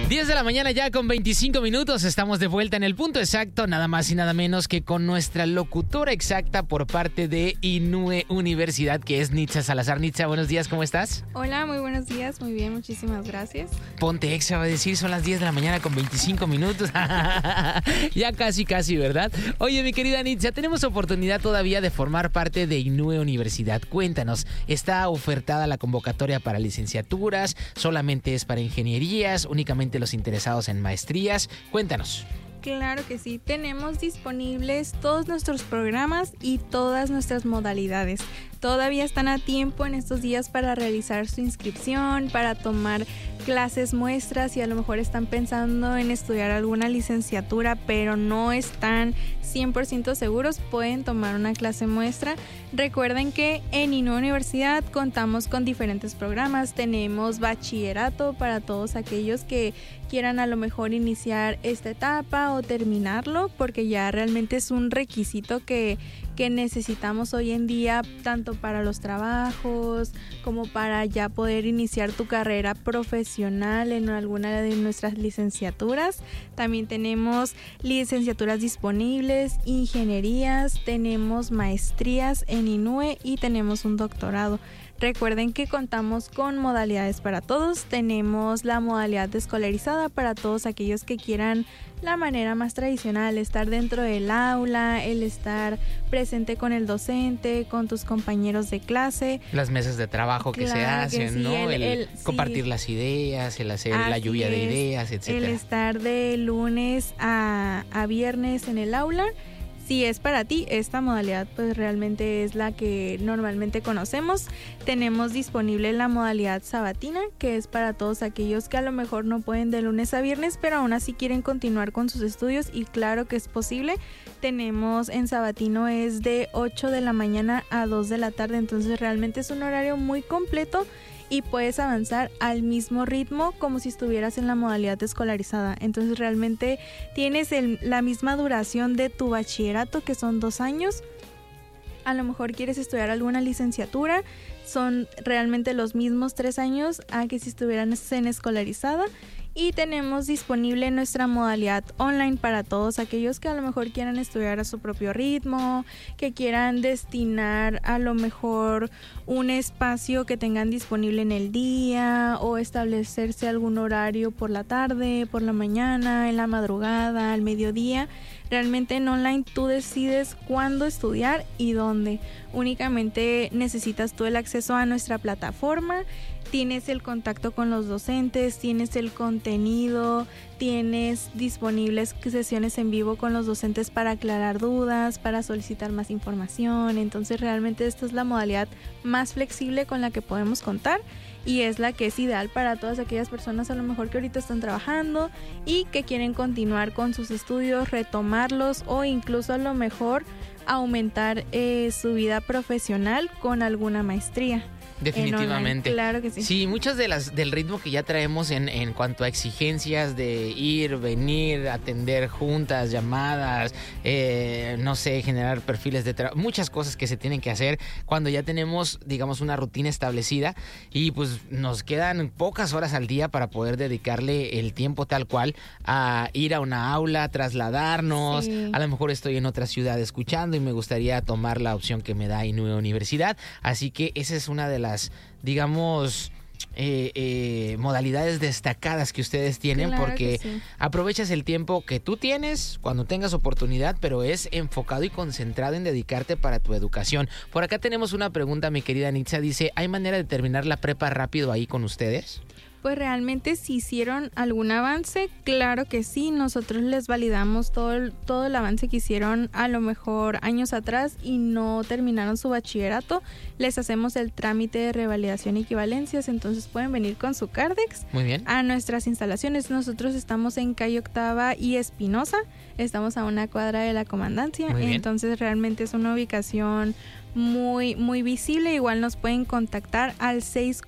10 de la mañana ya con 25 minutos, estamos de vuelta en el punto exacto, nada más y nada menos que con nuestra locutora exacta por parte de Inúe Universidad, que es Nitza Salazar. Nitza, buenos días, ¿cómo estás? Hola, muy buenos días, muy bien, muchísimas gracias. Ponte exa, va a decir, son las 10 de la mañana con 25 minutos. Ya casi, ¿verdad? Oye, mi querida Nitza, tenemos oportunidad todavía de formar parte de Inúe Universidad. Cuéntanos, ¿está ofertada la convocatoria para licenciaturas? ¿Solamente es para ingenierías? ¿Únicamente los interesados en maestrías? Cuéntanos. Claro que sí, tenemos disponibles todos nuestros programas y todas nuestras modalidades. Todavía están a tiempo en estos días para realizar su inscripción, para tomar clases muestras y a lo mejor están pensando en estudiar alguna licenciatura, pero no están 100% seguros, pueden tomar una clase muestra. Recuerden que en Inúe Universidad contamos con diferentes programas. Tenemos bachillerato para todos aquellos que quieran a lo mejor iniciar esta etapa o terminarlo, porque ya realmente es un requisito que necesitamos hoy en día, tanto para los trabajos como para ya poder iniciar tu carrera profesional en alguna de nuestras licenciaturas. También tenemos licenciaturas disponibles, ingenierías, tenemos maestrías en Inúe y tenemos un doctorado. Recuerden que contamos con modalidades para todos. Tenemos la modalidad escolarizada para todos aquellos que quieran la manera más tradicional, estar dentro del aula, el estar presente con el docente, con tus compañeros de clase. Las mesas de trabajo que se hacen, sí, ¿no? El compartir las ideas, el hacer la lluvia de ideas, etcétera. El estar de lunes a viernes en el aula. Si es para ti, esta modalidad pues realmente es la que normalmente conocemos. Tenemos disponible la modalidad sabatina, que es para todos aquellos que a lo mejor no pueden de lunes a viernes, pero aún así quieren continuar con sus estudios y claro que es posible. Tenemos en sabatino es de 8 de la mañana a 2 de la tarde, entonces realmente es un horario muy completo y puedes avanzar al mismo ritmo como si estuvieras en la modalidad escolarizada. Entonces realmente tienes la misma duración de tu bachillerato, que son 2 años. A lo mejor quieres estudiar alguna licenciatura, son realmente los mismos 3 años a que si estuvieran en escolarizada. Y tenemos disponible nuestra modalidad online para todos aquellos que a lo mejor quieran estudiar a su propio ritmo, que quieran destinar a lo mejor un espacio que tengan disponible en el día o establecerse algún horario por la tarde, por la mañana, en la madrugada, al mediodía. Realmente en online tú decides cuándo estudiar y dónde. Únicamente necesitas tú el acceso a nuestra plataforma. Tienes el contacto con los docentes, tienes el contenido, tienes disponibles sesiones en vivo con los docentes para aclarar dudas, para solicitar más información. Entonces realmente esta es la modalidad más flexible con la que podemos contar y es la que es ideal para todas aquellas personas a lo mejor que ahorita están trabajando y que quieren continuar con sus estudios, retomarlos o incluso a lo mejor aumentar su vida profesional con alguna maestría. Definitivamente. Claro que sí. Sí, muchas del ritmo que ya traemos en cuanto a exigencias de ir, venir, atender juntas, llamadas, no sé, generar perfiles de trabajo, muchas cosas que se tienen que hacer cuando ya tenemos, digamos, una rutina establecida y pues nos quedan pocas horas al día para poder dedicarle el tiempo tal cual a ir a una aula, trasladarnos, sí. A lo mejor estoy en otra ciudad escuchando y me gustaría tomar la opción que me da Inúe Universidad, así que esa es una de las, digamos, modalidades destacadas que ustedes tienen, claro, porque sí. Aprovechas el tiempo que tú tienes cuando tengas oportunidad, pero es enfocado y concentrado en dedicarte para tu educación. Por acá tenemos una pregunta, mi querida Nitza, dice, ¿hay manera de terminar la prepa rápido ahí con ustedes? Pues realmente si hicieron algún avance, claro que sí, nosotros les validamos todo el avance que hicieron a lo mejor años atrás y no terminaron su bachillerato, les hacemos el trámite de revalidación y equivalencias, entonces pueden venir con su Cardex. Muy bien. A nuestras instalaciones. Nosotros estamos en calle Octava y Espinosa, estamos a una cuadra de la comandancia, entonces realmente es una ubicación muy, muy visible. Igual nos pueden contactar al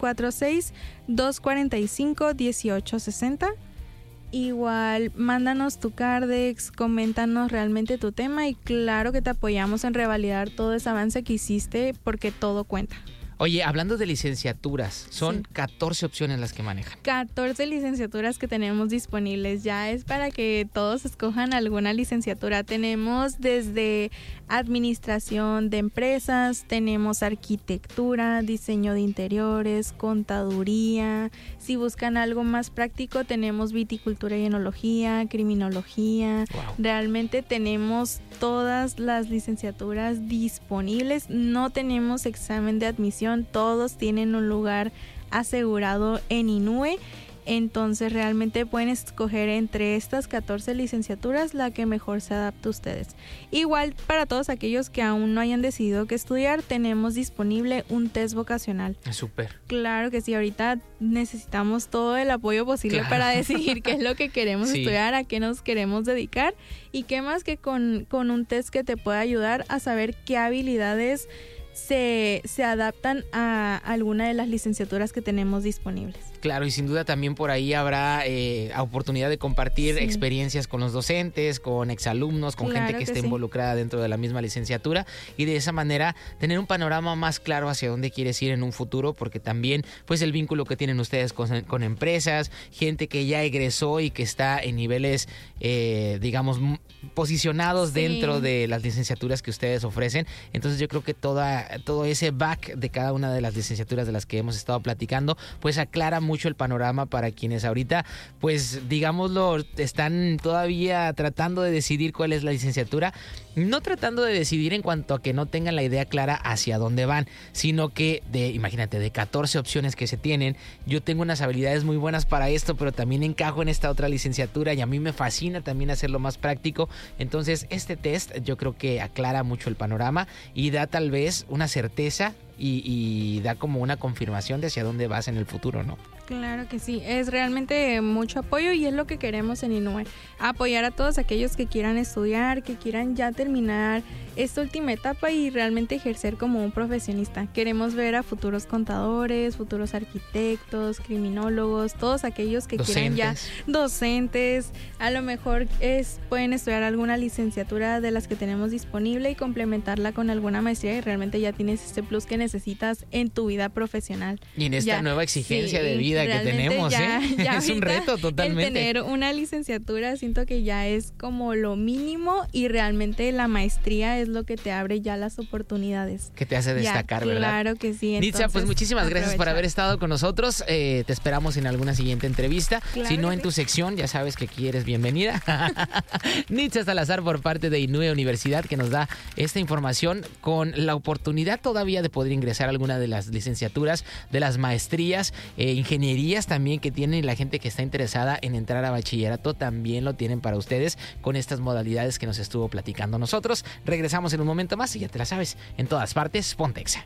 646-245-1860. Igual mándanos tu Cardex, coméntanos realmente tu tema y claro que te apoyamos en revalidar todo ese avance que hiciste porque todo cuenta. Oye, hablando de licenciaturas, son 14 opciones las que manejan. 14 licenciaturas que tenemos disponibles. Ya es para que todos escojan alguna licenciatura. Tenemos desde administración de empresas, tenemos arquitectura, diseño de interiores, contaduría. Si buscan algo más práctico, tenemos viticultura y enología, criminología. Wow. Realmente tenemos todas las licenciaturas disponibles. No tenemos examen de admisión, todos tienen un lugar asegurado en INUE. Entonces realmente pueden escoger entre estas 14 licenciaturas la que mejor se adapte a ustedes. Igual para todos aquellos que aún no hayan decidido qué estudiar, tenemos disponible un test vocacional. Súper. Claro que sí, ahorita necesitamos todo el apoyo posible para decidir qué es lo que queremos estudiar, a qué nos queremos dedicar y qué más que con un test que te pueda ayudar a saber qué habilidades se adaptan a alguna de las licenciaturas que tenemos disponibles. Claro, y sin duda también por ahí habrá oportunidad de compartir experiencias con los docentes, con exalumnos, con gente que esté involucrada dentro de la misma licenciatura y de esa manera tener un panorama más claro hacia dónde quieres ir en un futuro, porque también pues el vínculo que tienen ustedes con empresas, gente que ya egresó y que está en niveles digamos posicionados dentro de las licenciaturas que ustedes ofrecen. Entonces yo creo que todo ese back de cada una de las licenciaturas de las que hemos estado platicando pues aclara mucho el panorama para quienes ahorita pues digámoslo están todavía tratando de decidir cuál es la licenciatura, no tratando de decidir en cuanto a que no tengan la idea clara hacia dónde van, sino que imagínate, de 14 opciones que se tienen, yo tengo unas habilidades muy buenas para esto, pero también encajo en esta otra licenciatura y a mí me fascina también hacerlo más práctico. Entonces este test yo creo que aclara mucho el panorama y da tal vez una certeza y da como una confirmación de hacia dónde vas en el futuro, ¿no? Claro que sí, es realmente mucho apoyo y es lo que queremos en INUE, apoyar a todos aquellos que quieran estudiar, que quieran ya terminar esta última etapa y realmente ejercer como un profesionista. Queremos ver a futuros contadores, futuros arquitectos, criminólogos, todos aquellos que quieran ya docentes, a lo mejor pueden estudiar alguna licenciatura de las que tenemos disponible y complementarla con alguna maestría y realmente ya tienes este plus que necesitas en tu vida profesional. Y en esta nueva exigencia de vida que tenemos, es un reto totalmente. El tener una licenciatura siento que ya es como lo mínimo y realmente la maestría es lo que te abre ya las oportunidades. Que te hace destacar, ¿verdad? Claro que sí. Nitza, pues muchísimas gracias por haber estado con nosotros. Te esperamos en alguna siguiente entrevista. Claro, si no en tu sección, ya sabes que aquí eres bienvenida. Nitza Salazar por parte de INUE Universidad que nos da esta información con la oportunidad todavía de poder ingresar a alguna de las licenciaturas, de las maestrías, ingenierías también que tienen, la gente que está interesada en entrar a bachillerato también lo tienen para ustedes con estas modalidades que nos estuvo platicando nosotros. Regresamos en un momento más y ya te la sabes, en todas partes, ponte Exa.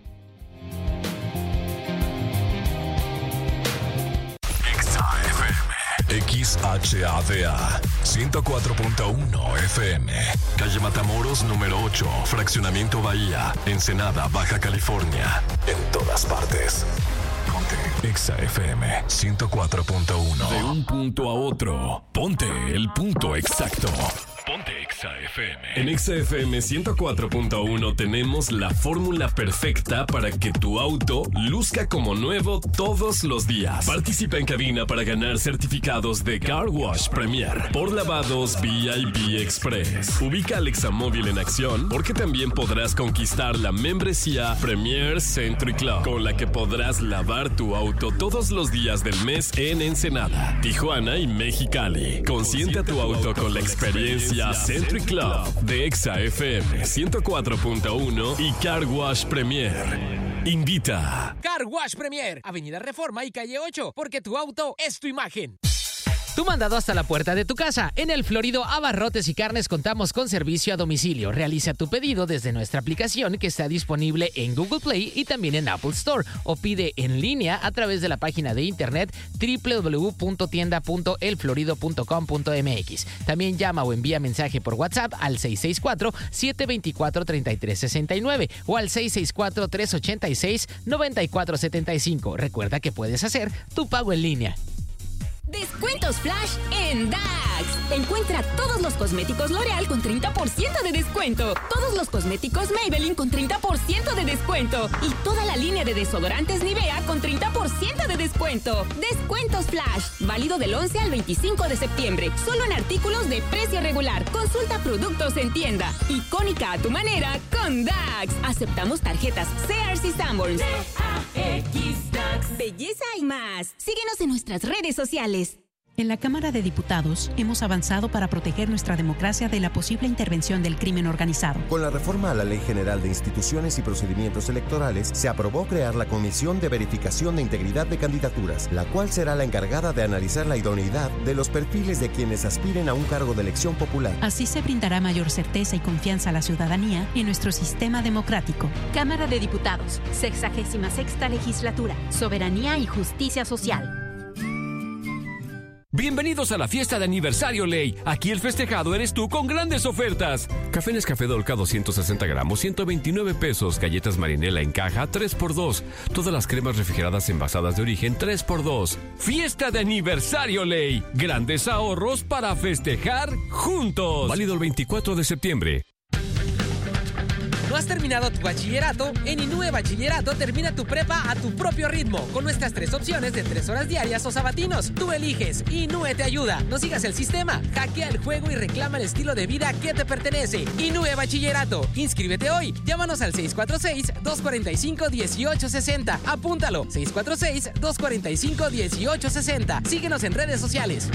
XHADA 104.1 FM, calle Matamoros número 8, fraccionamiento Bahía, Ensenada, Baja California. En todas partes. Ponte Exa FM 104.1. De un punto a otro, ponte el punto exacto. Ponte Exa FM. En Exa FM 104.1 tenemos la fórmula perfecta para que tu auto luzca como nuevo todos los días. Participa en cabina para ganar certificados de Car Wash Premier por lavados VIP Express. Ubica al Examóvil en acción porque también podrás conquistar la membresía Premier Century Club, con la que podrás lavar tu auto todos los días del mes en Ensenada, Tijuana y Mexicali. Consiente a tu auto con la experiencia Century Club de Exa FM 104.1 y Car Wash Premier. Invita. Car Wash Premier, Avenida Reforma y Calle 8, porque tu auto es tu imagen. Tu mandado hasta la puerta de tu casa. En El Florido Abarrotes y Carnes contamos con servicio a domicilio. Realiza tu pedido desde nuestra aplicación que está disponible en Google Play y también en Apple Store, o pide en línea a través de la página de internet www.tienda.elflorido.com.mx. También llama o envía mensaje por WhatsApp al 664-724-3369 o al 664-386-9475. Recuerda que puedes hacer tu pago en línea. Descuentos Flash en DAX. Encuentra todos los cosméticos L'Oreal con 30% de descuento. Todos los cosméticos Maybelline con 30% de descuento. Y toda la línea de desodorantes Nivea con 30% de descuento. Descuentos Flash. Válido del 11 al 25 de septiembre. Solo en artículos de precio regular. Consulta productos en tienda. Icónica a tu manera con DAX. Aceptamos tarjetas Sears y Sanborns. DAX. Belleza y más. Síguenos en nuestras redes sociales. En la Cámara de Diputados hemos avanzado para proteger nuestra democracia de la posible intervención del crimen organizado. Con la reforma a la Ley General de Instituciones y Procedimientos Electorales, se aprobó crear la Comisión de Verificación de Integridad de Candidaturas, la cual será la encargada de analizar la idoneidad de los perfiles de quienes aspiren a un cargo de elección popular. Así se brindará mayor certeza y confianza a la ciudadanía en nuestro sistema democrático. Cámara de Diputados, 66ª Legislatura, Soberanía y Justicia Social. Bienvenidos a la fiesta de aniversario Ley. Aquí el festejado eres tú con grandes ofertas. Café Nescafé Dolca 260 gramos, 129 pesos. Galletas Marinela en caja, 3x2. Todas las cremas refrigeradas envasadas de origen, 3x2. Fiesta de aniversario Ley. Grandes ahorros para festejar juntos. Válido el 24 de septiembre. ¿No has terminado tu bachillerato? En Inúe Bachillerato termina tu prepa a tu propio ritmo, con nuestras 3 opciones de 3 horas diarias o sabatinos. Tú eliges, Inúe te ayuda. No sigas el sistema, hackea el juego y reclama el estilo de vida que te pertenece. Inúe Bachillerato, inscríbete hoy. Llámanos al 646-245-1860. Apúntalo, 646-245-1860. Síguenos en redes sociales.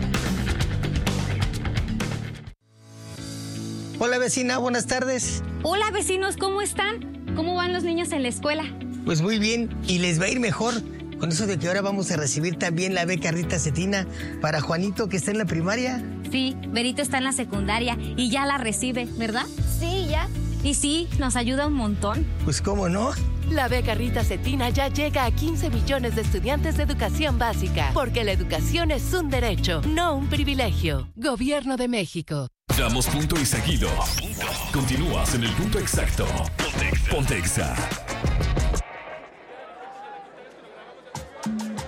Hola vecina, buenas tardes. Hola vecinos, ¿cómo están? ¿Cómo van los niños en la escuela? Pues muy bien, y les va a ir mejor con eso de que ahora vamos a recibir también la beca Rita Cetina para Juanito que está en la primaria. Sí, Berito está en la secundaria y ya la recibe, ¿verdad? Sí, ya. Y sí, nos ayuda un montón. Pues cómo no. La beca Rita Cetina ya llega a 15 millones de estudiantes de educación básica, porque la educación es un derecho, no un privilegio. Gobierno de México. Damos punto y seguido. Continúas en el punto exacto. Ponte Exa.